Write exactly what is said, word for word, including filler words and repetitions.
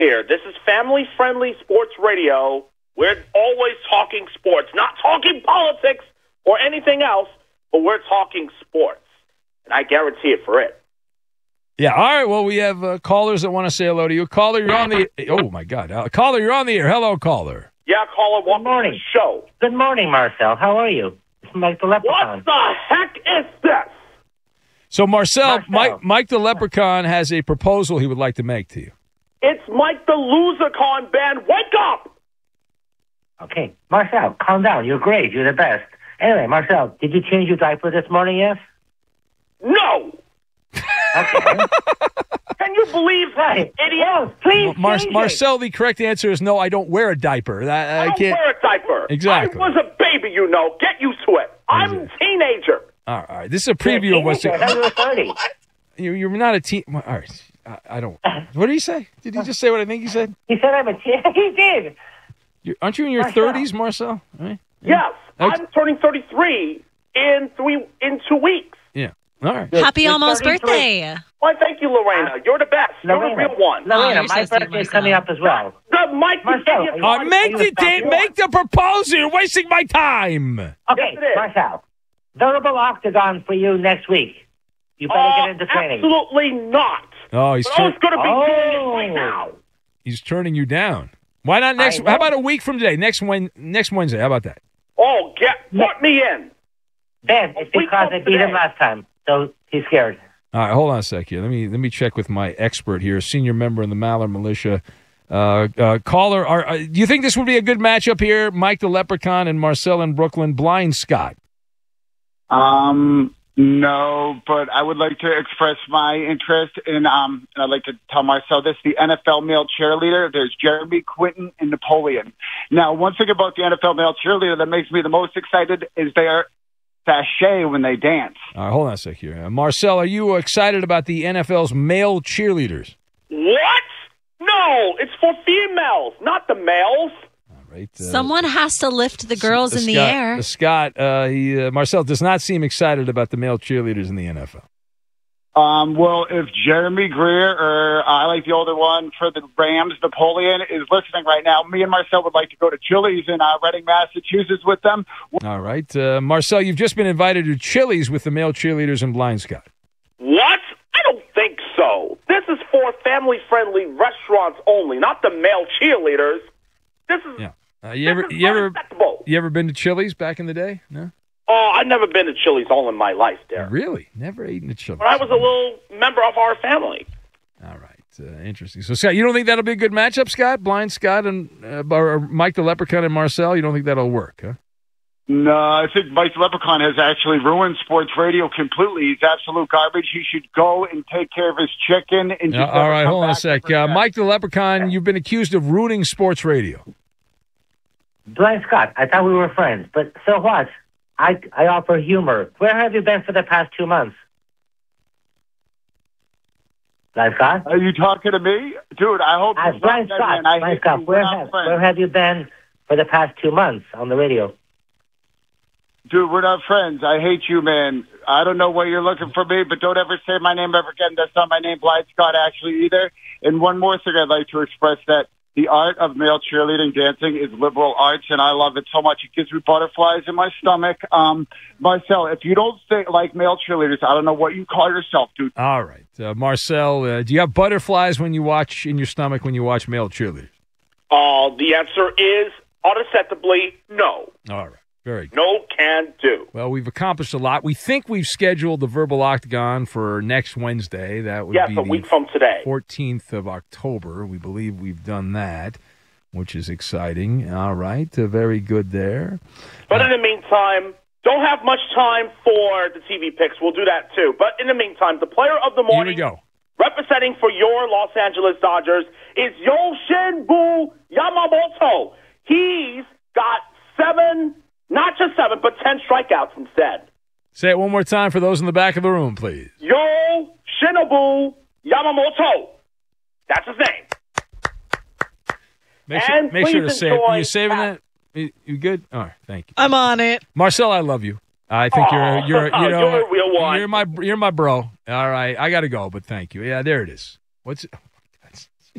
here. This is family-friendly sports radio. We're always talking sports, not talking politics or anything else, but we're talking sports. And I guarantee it for it. Yeah, all right. Well, we have uh, callers that want to say hello to you. Caller, you're on the – oh, my God. Uh, caller, you're on the air. Hello, caller. Yeah, caller, welcome to the show. Good morning, Marcel. How are you? It's Mike the Leprechaun. What the heck is this? So, Marcel, Marcel. Mike, Mike the Leprechaun has a proposal he would like to make to you. It's Mike the Losercon band. Wake up! Okay, Marcel, calm down. You're great. You're the best. Anyway, Marcel, did you change your diaper this morning yet? No! Okay. Can you believe that, Right. idiot? Oh, please Mar- change it. Marcel, the correct answer is no, I don't wear a diaper. I, I, I don't can't. wear a diaper. Exactly. I was a baby, you know. Get used to it. I'm a teenager. All right, all right. This is a preview of what's I thought you were thirty. you, You're not a teen. All right. I, I don't. What did he say? Did he just say what I think he said? He said I'm a teen. He did. You're, aren't you in your Marcel. thirties, Marcel? Right? Yes, Okay. I'm turning thirty-three in three in two weeks. Yeah. All right. Happy You're almost thirty-three. birthday. Why, thank you, Lorena. You're the best. You're the Lorena, real one. Lorena, Oh, you're my so sweet, birthday is Marcel. coming up as well. The Mike the Marcel, idiot are you- Uh, party. make you the a da- fan? make the proposal. You're wasting my time. Okay, Yes, it is. Marcel, verbal octagon for you next week. You better Uh, get into training. absolutely not. Oh, he's But I was tur- going to be Oh. doing it right now. he's turning you down. Why not next? I know. How about a week from today? Next Wed next Wednesday. How about that? Oh, get put me in. Ben, it's We because come I beat him today. last time, so he's scared. All right, hold on a sec here. Let me let me check with my expert here, senior member in the Maller Militia. Uh, uh, caller, are, uh, do you think this would be a good matchup here? Mike the Leprechaun and Marcel in Brooklyn. Blind Scott. Um, no, but I would like to express my interest in, um, and I'd like to tell Marcel this, the N F L male cheerleader. There's Jeremy Quinton and Napoleon. Now, one thing about the N F L male cheerleader that makes me the most excited is their sachet when they dance. All right, hold on a sec here. Uh, Marcel, are you excited about the N F L's male cheerleaders? What? No, it's for females, not the males. All right. Uh, Someone has to lift the girls uh, in the Scott- air. uh, Scott, uh, he, uh, Marcel does not seem excited about the male cheerleaders in the N F L. Um, well, if Jeremy Greer, or I like the older one for the Rams, Napoleon, is listening right now, me and Marcel would like to go to Chili's in uh, Reading, Massachusetts with them. All right. Uh, Marcel, you've just been invited to Chili's with the male cheerleaders and Blind Scott. What? I don't think so. This is for family-friendly restaurants only, not the male cheerleaders. This is Yeah. Uh, you this ever is you ever unacceptable. you ever been to Chili's back in the day? No. Oh, I've never been to Chili's all in my life, there. Really? Never eaten at Chili's. When I was a little member of our family. All right. Uh, interesting. So, Scott, you don't think that'll be a good matchup, Scott? Blind Scott and uh, or Mike the Leprechaun and Marcel? You don't think that'll work, huh? No, I think Mike the Leprechaun has actually ruined sports radio completely. He's absolute garbage. He should go and take care of his chicken. And Uh, just all never right, come hold on a back sec. ever Uh, again. Mike the Leprechaun, you've been accused of ruining sports radio. Blind Scott, I thought we were friends, but so what? I, I offer humor. Where have you been for the past two months? Blind Scott? Are you talking to me? Dude, I hope... Uh, you're Blind not Scott, dead, man. I Blind hate Scott, you. where We're not have, friends. where have you been for the past two months on the radio? Dude, we're not friends. I hate you, man. I don't know where you're looking for me, but don't ever say my name ever again. That's not my name, Blind Scott, actually, either. And one more thing I'd like to express that the art of male cheerleading dancing is liberal arts, and I love it so much. It gives me butterflies in my stomach. Um, Marcel, if you don't think like male cheerleaders, I don't know what you call yourself, dude. All right. Uh, Marcel, uh, do you have butterflies when you watch in your stomach when you watch male cheerleaders? Uh, the answer is unacceptably no. All right. Very good. No can do. Well, we've accomplished a lot. We think we've scheduled the Verbal Octagon for next Wednesday. That would Yes, be a the week from today. fourteenth of October. We believe we've done that, which is exciting. All right. Uh, very good there. But in the meantime, don't have much time for the T V picks. We'll do that too. But in the meantime, the player of the Here morning, we go. representing for your Los Angeles Dodgers, is Yoshinbu Yamamoto. He's got seven, not just seven, but ten strikeouts instead. Say it one more time for those in the back of the room, please. Yoshinobu Yamamoto. That's his name. Make sure, And make sure to please say it. enjoy You saving that. that? You, you good? All right. Thank you. I'm on it. Marcel, I love you. I think Aw, you're you're you know you're a real one. you're my you're my bro. All right, I got to go, but thank you. Yeah, there it is. What's